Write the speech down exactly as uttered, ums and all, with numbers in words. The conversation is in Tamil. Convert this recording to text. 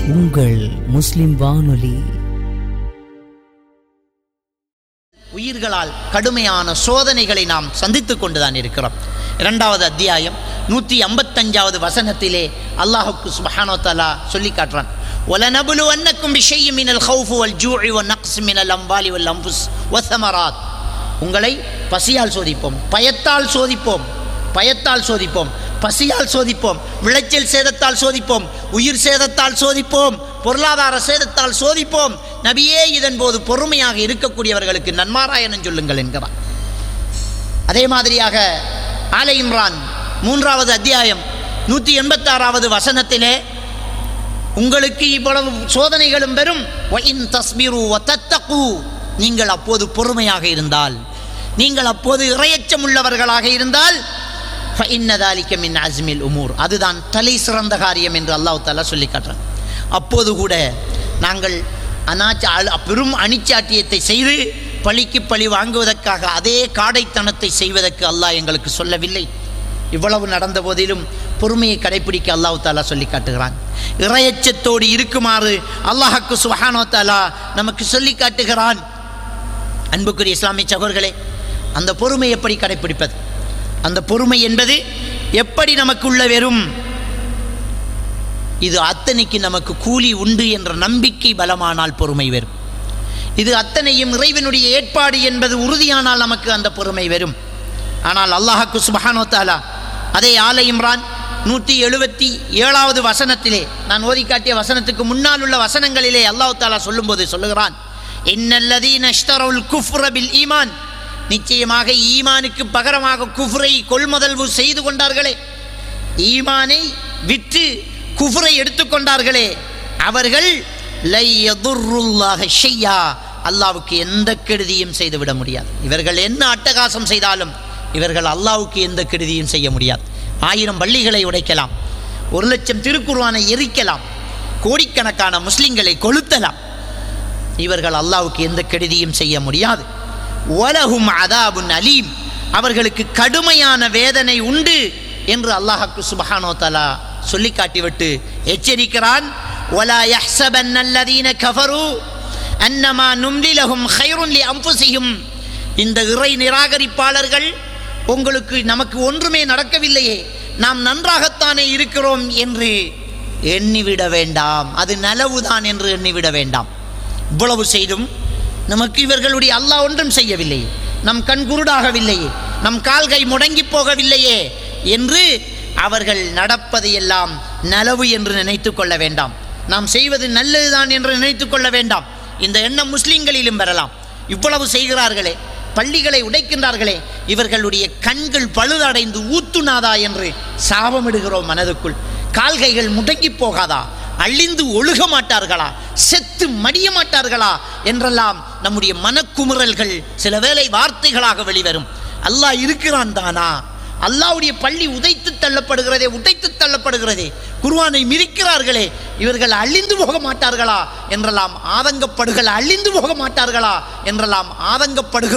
உங்கள் முஸ்லிம் வானொலி. உயிர்களால் கடுமையான சோதனைகளை நாம் சந்தித்துக் கொண்டுதான் இருக்கிறோம். இரண்டாவது அத்தியாயம் நூற்றி ஐம்பத்தஞ்சாவது வசனத்திலே அல்லாஹுக்கு சுப்ஹானஹு வ தஆலா சொல்லி காட்டுறான், வலனபுலுவன்னக்கும் பிஷைஇம் மினல் ஹௌஃபி வல் ஜூஇ வ நக்ஸ் மினல் அம்வாலி வல் அன்ஃபுஸ் வஸமராத். உங்களை பசியால் சோதிப்போம், பயத்தால் சோதிப்போம், பயத்தால் சோதிப்போம், பசியால் சோதிப்போம், விளைச்சல் சேதத்தால் சோதிப்போம், உயிர் சேதத்தால் சோதிப்போம், பொருளாதார சேதத்தால் சோதிப்போம். நபியே, இதன் போது பொறுமையாக இருக்கக்கூடியவர்களுக்கு நன்மாராயணம் சொல்லுங்கள் என்கிறார். அதே மாதிரியாக ஆல இம்ரான் மூன்றாவது அத்தியாயம் நூற்றி எண்பத்தாறாவது வசனத்திலே உங்களுக்கு இவ்வளவு சோதனைகளும் பெறும், நீங்கள் அப்போது பொறுமையாக இருந்தால், நீங்கள் அப்போது இறையச்சம் உள்ளவர்களாக இருந்தால், அதுதான் தலை சிறந்த காரியம் என்று அல்லாஹ் தஆலா சொல்லி காட்டுறான். அப்போது கூட நாங்கள் அநாச்ச பெரும் அணிச்சாட்டியத்தை செய்து பழிக்கு பழி வாங்குவதற்காக அதே காடைத்தனத்தை செய்வதற்கு அல்லாஹ் எங்களுக்கு சொல்லவில்லை. இவ்வளவு நடந்த போதிலும் பொறுமையை கடைபிடிக்க அல்லாஹ் தஆலா சொல்லி காட்டுகிறான். இறையச்சத்தோடு இருக்குமாறு அல்லாஹ்வுக்கு சுப்ஹானஹு வ தஆலா நமக்கு சொல்லி காட்டுகிறான். அன்புக்குரிய இஸ்லாமிய சகோதரர்களே, அந்த பொறுமை எப்படி கடைபிடிப்பது? அந்த பொறுமை என்பது எப்படி நமக்குள்ள வரும்? இது அத்தனைக்கு நமக்கு கூலி உண்டு என்ற நம்பிக்கை பலமானால் பொறுமை வரும். இது அத்தனையும் இறைவனுடைய ஏற்பாடு என்பது உறுதியானால் நமக்கு அந்த பொறுமை வரும். ஆனால் அல்லாஹ்வுக்கு சுப்ஹானஹு வ தஆலா அதே ஆல இம்ரான் நூற்றி எழுபத்தி ஏழாவது வசனத்திலே, நான் ஓதி காட்டிய வசனத்துக்கு முன்னால் உள்ள வசனங்களிலே அல்லாஹ் தஆலா சொல்லும்போது சொல்லுகிறான், இன்னல்லதீன இஷ்தரவுல் குஃப்ர பில் ஈமான், நிச்சயமாக ஈமானுக்கு பகரமாக குஃப்ரை கொள்முதல்வு செய்து கொண்டார்களே, ஈமானை விற்று குஃப்ரை எடுத்துக்கொண்டார்களே, அவர்கள் லை யதுர்ருல்லாஹ ஷையா, அல்லாஹ்வுக்கு எந்த கெடுதியும் செய்துவிட முடியாது. இவர்கள் என்ன அட்டகாசம் செய்தாலும் இவர்கள் அல்லாஹ்வுக்கு எந்த கெடுதியும் செய்ய முடியாது. ஆயிரம் பள்ளிகளை உடைக்கலாம், ஒரு லட்சம் திருக்குர்ஆனை எரிக்கலாம், கோடிக்கணக்கான முஸ்லிம்களை கொளுத்தலாம், இவர்கள் அல்லாஹ்வுக்கு எந்த கெடுதியும் செய்ய முடியாது. வலஹும் அதாபுன் அலீம், அவர்களுக்கு கடுமையான வேதனை உண்டு என்று அல்லாஹ்வுக்கு சுப்ஹானஹு வ தஆலா சொல்லி காட்டிவிட்டு எச்சரிக்கிறான், வலா யஹ்ஸபன்னல்லதீன கஃபரு அன்னமா நும்லி லஹும் கைருன் லி அன்ஃபுஸிஹிம், இந்த இறை நிராகரிப்பாளர்கள் உங்களுக்கு நமக்கு ஒன்றுமே நடக்கவில்லையே, நாம் நன்றாகத்தானே இருக்கிறோம் என்று எண்ணிவிட வேண்டாம், அது நலவுதான் என்று எண்ணிவிட வேண்டாம். இவ்வளவு செய்தும் நமக்கு இவர்களுடைய அல்லாஹ் ஒன்றும் செய்யவில்லையே, நம் கண் குருடாகவில்லையே, நம் கால்கை முடங்கி போகவில்லையே என்று அவர்கள் நடப்பதையெல்லாம் நலவு என்று நினைத்து கொள்ள வேண்டாம். நாம் செய்வது நல்லதுதான் என்று நினைத்து கொள்ள வேண்டாம். இந்த எண்ணம் முஸ்லிம்களிலும் பெறலாம். இவ்வளவு செய்கிறார்களே, பள்ளிகளை உடைக்கின்றார்களே, இவர்களுடைய கண்கள் பழுதடைந்து ஊத்துனாதா என்று சாபமிடுகிறோம் மனதுக்குள். கால்கைகள் முடங்கி போகாதா, அழிந்து ஒழுக மாட்டார்களா, செத்து மடிய மாட்டார்களா என்றெல்லாம் நம்முடைய மனக்குமுறல்கள் சில வேளை வார்த்தைகளாக வெளிவரும். அல்லாஹ் இருக்கிறான் தானா, அல்லாஹ்வுடைய பள்ளி உதைத்து தள்ளப்படுகிறதே, உடைத்து தள்ளப்படுகிறதே, குர்ஆனை மிதிக்கிறார்களே, இவர்கள் அழிந்து போக மாட்டார்களா என்றெல்லாம் ஆதங்கப்படுகள், அழிந்து போக மாட்டார்களா என்றெல்லாம் ஆதங்கப்படுகிற